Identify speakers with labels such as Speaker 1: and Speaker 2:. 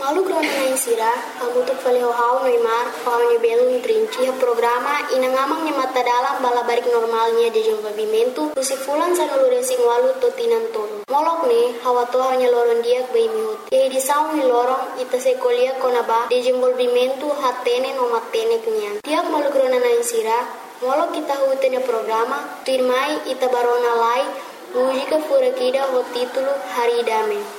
Speaker 1: Malu krona na insira, amutuk fale hau Neymar, hau ni belo intrinci programa inangamang ni mata dalam balabarik normalnya de desenvolvimento, usifulan sa nulurensing walu totinan tolo. Molok ni, hawato hanya loron diak bay mihut. Yai disau ni lorong ita sekolia konaba desenvolvimento hatene no matene kenyan. Tiak malu krona na insira, molok kita hutenya programa, tuirmai ita barona lai, música furakida ho título Haridame.